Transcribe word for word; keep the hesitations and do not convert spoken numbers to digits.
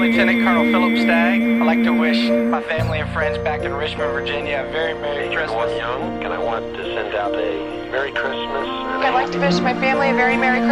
Lieutenant Colonel Philip Stagg. I'd like to wish my family and friends back in Richmond, Virginia a very Merry Christmas. Young, and I want to send out a Merry Christmas. I'd like to wish my family a very Merry Christmas.